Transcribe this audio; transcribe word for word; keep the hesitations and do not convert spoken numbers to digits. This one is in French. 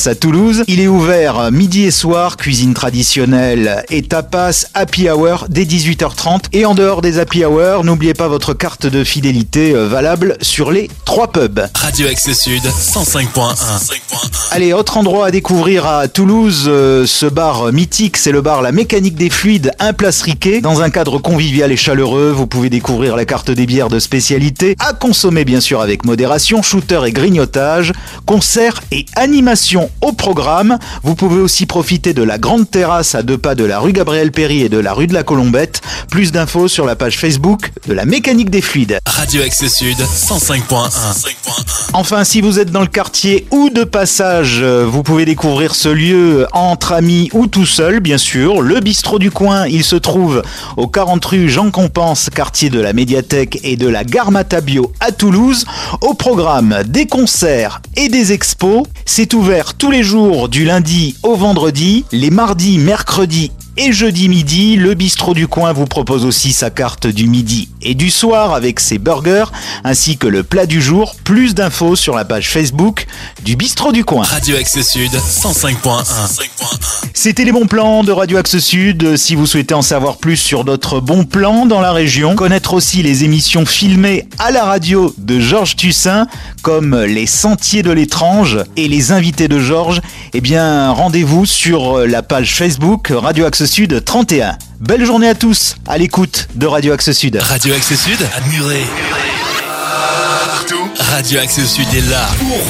à Toulouse. Il est ouvert midi et soir, cuisine traditionnelle et tapas, happy hour dès dix-huit heures trente. Et en dehors des happy hours, n'oubliez pas votre carte de fidélité valable sur les trois pubs. Radio Axe Sud, cent cinq point un. Allez, autre endroit à découvrir à Toulouse, euh, ce bar mythique, c'est le bar La Mécanique des Fluides, un place Riquet. Dans un cadre convivial et chaleureux, vous pouvez découvrir la carte des bières de spécialité, à consommer bien sûr avec modération, shooter et grignotage, concerts et animations au programme. Vous pouvez aussi profiter de la grande terrasse à deux pas de la rue Gabriel-Péry et de la rue de la Colombette. Plus d'infos sur la page Facebook de La Mécanique des Fluides. Radio Axe Sud, cent cinq point un. Enfin, si vous êtes dans le quartier ou de passage, vous pouvez découvrir ce lieu entre amis ou tout seul, bien sûr. Le bistrot du coin, il se trouve au quarante rue Jean Compense, quartier de la Médiathèque et de la Gare Matabio à Toulouse. Au programme des concerts et des expos. C'est ouvert tous les jours du lundi au vendredi, les mardis, mercredis et jeudi midi. Le bistrot du coin vous propose aussi sa carte du midi et du soir avec ses burgers ainsi que le plat du jour. Plus d'infos sur la page Facebook du bistrot du coin. Radio Axe Sud, cent cinq point un. C'était les bons plans de Radio Axe Sud. Si vous souhaitez en savoir plus sur d'autres bons plans dans la région, connaître aussi les émissions filmées à la radio de Georges Tussin, comme Les Sentiers de l'étrange et Les Invités de Georges, eh bien rendez-vous sur la page Facebook Radio Axe Sud trente et un. Belle journée à tous à l'écoute de Radio Axe Sud. Radio Axe Sud, à Muret. Partout. Radio Axe Sud est là.